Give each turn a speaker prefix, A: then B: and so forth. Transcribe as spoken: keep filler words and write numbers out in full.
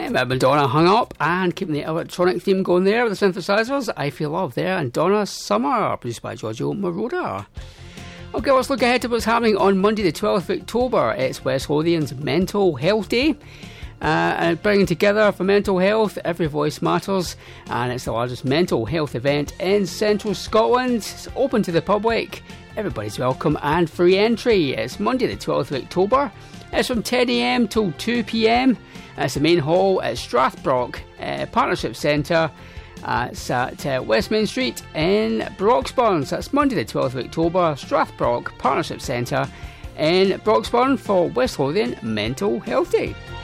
A: Madonna hung up and keeping the electronic theme going there with the synthesizers. I Feel Love there and Donna Summer, produced by Giorgio Moroder. Okay, let's look ahead to what's happening on Monday the twelfth of October. It's West Lothian's Mental Health Day. Uh, and bringing together for mental health, every voice matters, and it's the largest mental health event in central Scotland. It's open to the public, everybody's welcome and free entry. It's Monday the twelfth of October. It's from ten a m till two p m. It's the main hall at Strathbrock uh, Partnership Centre. Uh, it's at uh, West Main Street in Broxburn. So that's Monday the twelfth of October, Strathbrock Partnership Centre in Broxburn for West Lothian Mental Health Day.